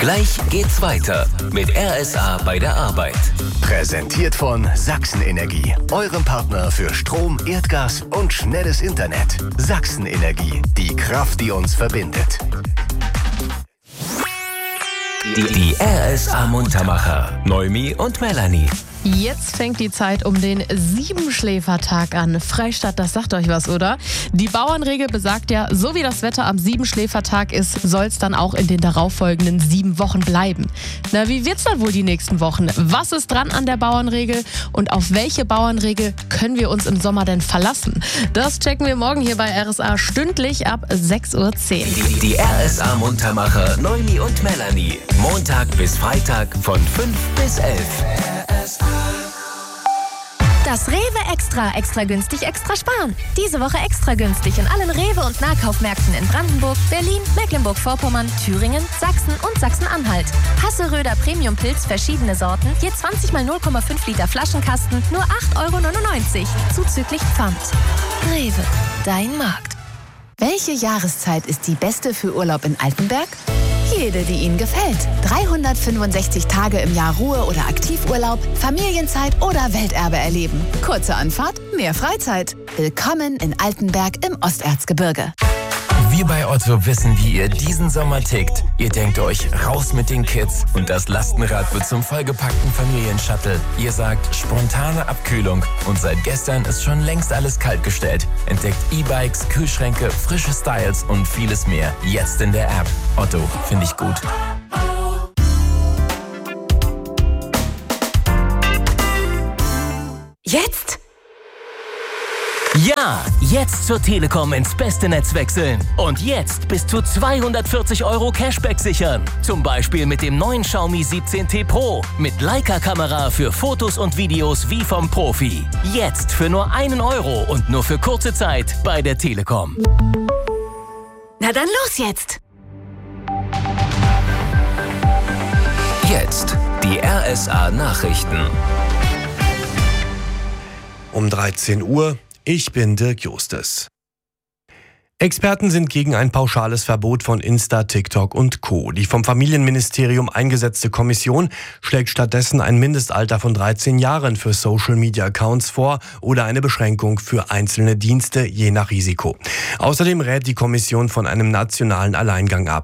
Gleich geht's weiter mit RSA bei der Arbeit. Präsentiert von Sachsenenergie, eurem Partner für Strom, Erdgas und schnelles Internet. Sachsenenergie, die Kraft, die uns verbindet. Die RSA-Muntermacher, Noemi und Melanie. Jetzt fängt die Zeit um den Siebenschläfertag an. Freistadt, das sagt euch was, oder? Die Bauernregel besagt ja, so wie das Wetter am Siebenschläfertag ist, soll es dann auch in den darauffolgenden 7 Wochen bleiben. Na, wie wird's dann wohl die nächsten Wochen? Was ist dran an der Bauernregel? Und auf welche Bauernregel können wir uns im Sommer denn verlassen? Das checken wir morgen hier bei RSA stündlich ab 6:10 Uhr. Die RSA-Muntermacher, Noemi und Melanie. Montag bis Freitag von 5 bis 11. Das Rewe Extra günstig, extra sparen. Diese Woche extra günstig in allen Rewe- und Nahkaufmärkten in Brandenburg, Berlin, Mecklenburg-Vorpommern, Thüringen, Sachsen und Sachsen-Anhalt. Hasseröder Premium-Pilz, verschiedene Sorten, je 20 mal 0,5 Liter Flaschenkasten, nur 8,99 €, zuzüglich Pfand. Rewe, dein Markt. Welche Jahreszeit ist die beste für Urlaub in Altenberg? Jede, die Ihnen gefällt. 365 Tage im Jahr Ruhe- oder Aktivurlaub, Familienzeit oder Welterbe erleben. Kurze Anfahrt, mehr Freizeit. Willkommen in Altenberg im Osterzgebirge. Wir bei Otto wissen, wie ihr diesen Sommer tickt. Ihr denkt euch, raus mit den Kids und das Lastenrad wird zum vollgepackten Familienshuttle. Ihr sagt, spontane Abkühlung und seit gestern ist schon längst alles kaltgestellt. Entdeckt E-Bikes, Kühlschränke, frische Styles und vieles mehr. Jetzt in der App. Otto, finde ich gut. Jetzt? Ja, jetzt zur Telekom ins beste Netz wechseln. Und jetzt bis zu 240 € Cashback sichern. Zum Beispiel mit dem neuen Xiaomi 17T Pro. Mit Leica-Kamera für Fotos und Videos wie vom Profi. Jetzt für nur 1 € und nur für kurze Zeit bei der Telekom. Na dann los jetzt! Jetzt die RSA-Nachrichten. Um 13 Uhr. Ich bin Dirk Justes. Experten sind gegen ein pauschales Verbot von Insta, TikTok und Co. Die vom Familienministerium eingesetzte Kommission schlägt stattdessen ein Mindestalter von 13 Jahren für Social-Media-Accounts vor oder eine Beschränkung für einzelne Dienste je nach Risiko. Außerdem rät die Kommission von einem nationalen Alleingang ab.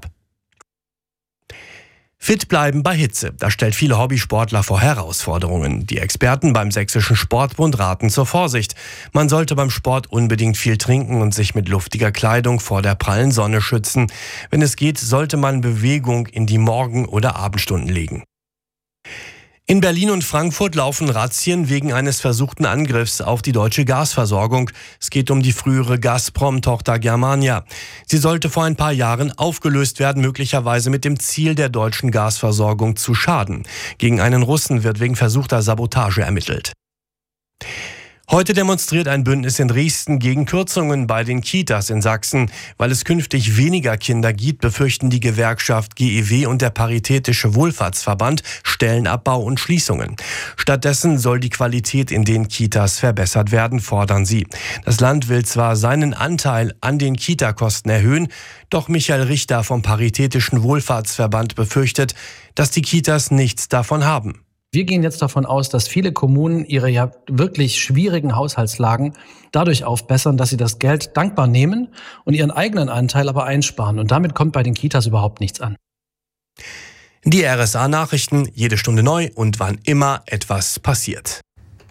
Fit bleiben bei Hitze. Das stellt viele Hobbysportler vor Herausforderungen. Die Experten beim Sächsischen Sportbund raten zur Vorsicht. Man sollte beim Sport unbedingt viel trinken und sich mit luftiger Kleidung vor der prallen Sonne schützen. Wenn es geht, sollte man Bewegung in die Morgen- oder Abendstunden legen. In Berlin und Frankfurt laufen Razzien wegen eines versuchten Angriffs auf die deutsche Gasversorgung. Es geht um die frühere Gazprom-Tochter Germania. Sie sollte vor ein paar Jahren aufgelöst werden, möglicherweise mit dem Ziel, der deutschen Gasversorgung zu schaden. Gegen einen Russen wird wegen versuchter Sabotage ermittelt. Heute demonstriert ein Bündnis in Dresden gegen Kürzungen bei den Kitas in Sachsen. Weil es künftig weniger Kinder gibt, befürchten die Gewerkschaft GEW und der Paritätische Wohlfahrtsverband Stellenabbau und Schließungen. Stattdessen soll die Qualität in den Kitas verbessert werden, fordern sie. Das Land will zwar seinen Anteil an den Kitakosten erhöhen, doch Michael Richter vom Paritätischen Wohlfahrtsverband befürchtet, dass die Kitas nichts davon haben. Wir gehen jetzt davon aus, dass viele Kommunen ihre ja wirklich schwierigen Haushaltslagen dadurch aufbessern, dass sie das Geld dankbar nehmen und ihren eigenen Anteil aber einsparen. Und damit kommt bei den Kitas überhaupt nichts an. Die RSA-Nachrichten, jede Stunde neu und wann immer etwas passiert.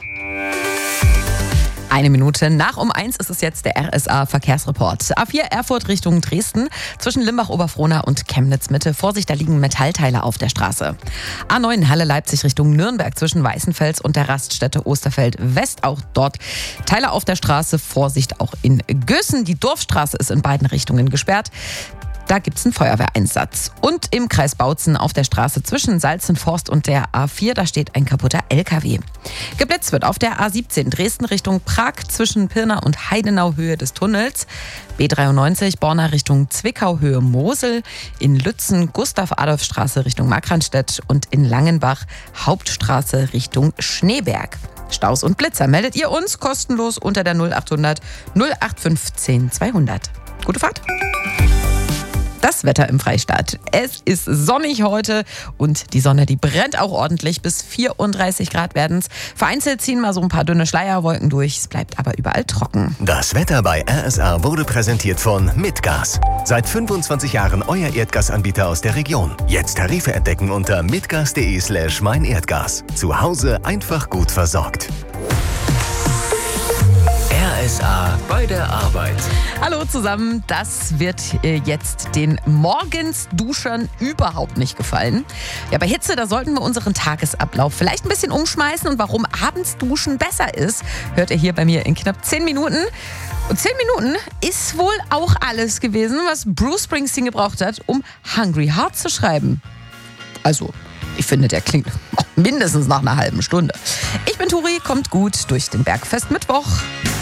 1 Minute nach 1 ist es jetzt der RSA-Verkehrsreport. A4 Erfurt Richtung Dresden, zwischen Limbach-Oberfrohna und Chemnitz-Mitte. Vorsicht, da liegen Metallteile auf der Straße. A9 Halle-Leipzig Richtung Nürnberg, zwischen Weißenfels und der Raststätte Osterfeld-West. Auch dort Teile auf der Straße. Vorsicht auch in Gößen. Die Dorfstraße ist in beiden Richtungen gesperrt. Da gibt es einen Feuerwehreinsatz. Und im Kreis Bautzen auf der Straße zwischen Salzenforst und der A4, da steht ein kaputter LKW. Geblitzt wird auf der A17 Dresden Richtung Prag zwischen Pirna und Heidenau Höhe des Tunnels. B93 Borna Richtung Zwickau Höhe Mosel. In Lützen Gustav-Adolf-Straße Richtung Markranstädt und in Langenbach Hauptstraße Richtung Schneeberg. Staus und Blitzer meldet ihr uns kostenlos unter der 0800 0815 200. Gute Fahrt! Das Wetter im Freistaat. Es ist sonnig heute und die Sonne, die brennt auch ordentlich. Bis 34 Grad werden es. Vereinzelt ziehen mal so ein paar dünne Schleierwolken durch. Es bleibt aber überall trocken. Das Wetter bei RSA wurde präsentiert von Mitgas. Seit 25 Jahren euer Erdgasanbieter aus der Region. Jetzt Tarife entdecken unter mitgas.de/meinerdgas. Zu Hause einfach gut versorgt. RSA bei der Arbeit. Hallo zusammen, das wird jetzt den Morgensduschern überhaupt nicht gefallen. Ja, bei Hitze, da sollten wir unseren Tagesablauf vielleicht ein bisschen umschmeißen und warum abends duschen besser ist, hört ihr hier bei mir in knapp 10 Minuten. Und 10 Minuten ist wohl auch alles gewesen, was Bruce Springsteen gebraucht hat, um Hungry Heart zu schreiben. Also, ich finde, der klingt mindestens nach einer halben Stunde. Ich bin Turi, kommt gut durch den Bergfest Mittwoch.